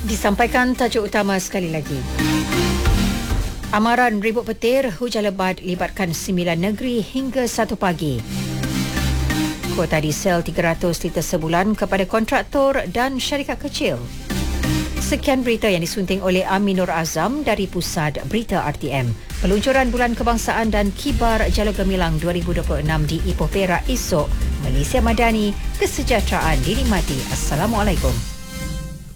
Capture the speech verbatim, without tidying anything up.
Disampaikan tajuk utama sekali lagi. Amaran ribut petir, hujan lebat libatkan sembilan negeri hingga satu pagi. Kuota diesel tiga ratus liter sebulan kepada kontraktor dan syarikat kecil. Sekian berita yang disunting oleh Aminur Azam dari Pusat Berita R T M. Peluncuran Bulan Kebangsaan dan Kibar Jalur Gemilang dua ribu dua puluh enam di Ipoh Perak esok. Malaysia Madani, kesejahteraan dinikmati. Assalamualaikum.